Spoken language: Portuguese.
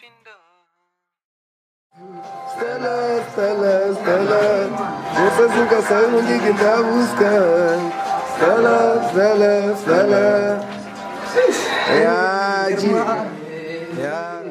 Stella, Stella, Stella, vocês nunca sabem o que tá buscando. Stella, Stella, Stella. É a